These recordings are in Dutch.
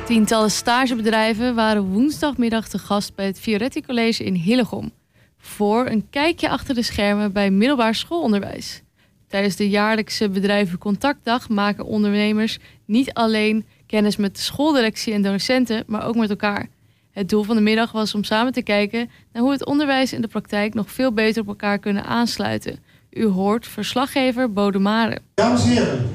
Tientallen stagebedrijven waren woensdagmiddag te gast bij het Fioretti College in Hillegom voor een kijkje achter de schermen bij middelbaar schoolonderwijs. Tijdens de jaarlijkse bedrijvencontactdag maken ondernemers niet alleen kennis met de schooldirectie en docenten, maar ook met elkaar. Het doel van de middag was om samen te kijken naar hoe het onderwijs en de praktijk nog veel beter op elkaar kunnen aansluiten. U hoort verslaggever Bodemare. Dames en heren,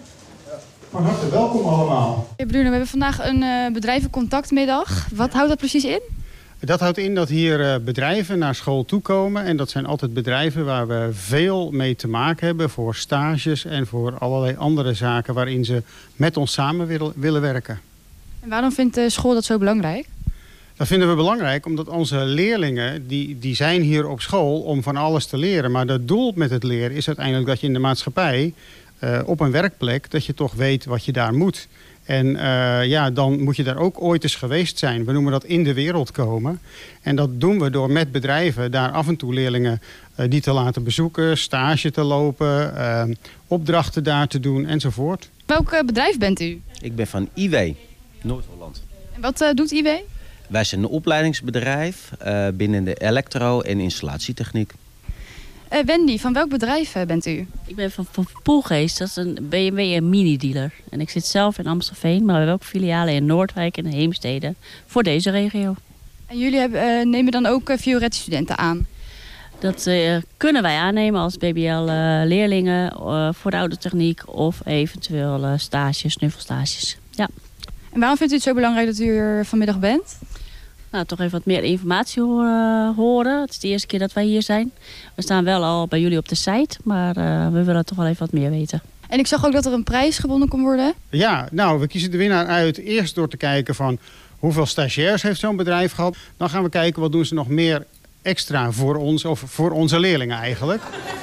van harte welkom allemaal. Hey Bruno, we hebben vandaag een bedrijvencontactmiddag. Wat houdt dat precies in? Dat houdt in dat hier bedrijven naar school toekomen. En dat zijn altijd bedrijven waar we veel mee te maken hebben voor stages en voor allerlei andere zaken waarin ze met ons samen willen werken. En waarom vindt de school dat zo belangrijk? Dat vinden we belangrijk omdat onze leerlingen die zijn hier op school om van alles te leren. Maar het doel met het leren is uiteindelijk dat je in de maatschappij op een werkplek dat je toch weet wat je daar moet. En dan moet je daar ook ooit eens geweest zijn. We noemen dat in de wereld komen. En dat doen we door met bedrijven daar af en toe leerlingen die te laten bezoeken, stage te lopen, opdrachten daar te doen enzovoort. Welk bedrijf bent u? Ik ben van IW, Noord-Holland. En wat doet IW? Wij zijn een opleidingsbedrijf binnen de elektro- en installatietechniek. Wendy, van welk bedrijf bent u? Ik ben van Poelgeest, dat is een BMW mini-dealer. En ik zit zelf in Amstelveen, maar we hebben ook filialen in Noordwijk en Heemstede voor deze regio. En jullie nemen dan ook Fioretti-studenten aan? Dat kunnen wij aannemen als BBL-leerlingen voor de autotechniek of eventueel stages, snuffelstages. Ja. En waarom vindt u het zo belangrijk dat u er vanmiddag bent? Nou, toch even wat meer informatie horen. Het is de eerste keer dat wij hier zijn. We staan wel al bij jullie op de site, maar we willen toch wel even wat meer weten. En ik zag ook dat er een prijs gewonnen kon worden. Ja, nou, we kiezen de winnaar uit eerst door te kijken van hoeveel stagiairs heeft zo'n bedrijf gehad. Dan gaan we kijken wat doen ze nog meer extra voor ons of voor onze leerlingen eigenlijk.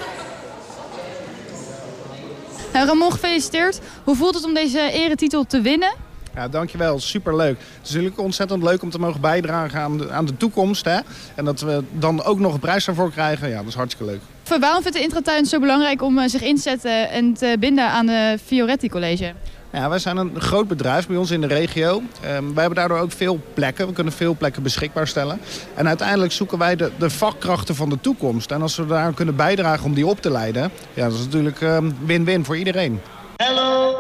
Nou, Ramon, gefeliciteerd. Hoe voelt het om deze eretitel te winnen? Ja, dankjewel. Superleuk. Het is natuurlijk ontzettend leuk om te mogen bijdragen aan de toekomst. Hè? En dat we dan ook nog een prijs daarvoor krijgen. Ja, dat is hartstikke leuk. Waarom vindt de Intratuin het zo belangrijk om zich in te zetten en te binden aan de Fioretti College? Ja, wij zijn een groot bedrijf bij ons in de regio. Wij hebben daardoor ook veel plekken. We kunnen veel plekken beschikbaar stellen. En uiteindelijk zoeken wij de vakkrachten van de toekomst. En als we daar kunnen bijdragen om die op te leiden, ja, dat is natuurlijk win-win voor iedereen.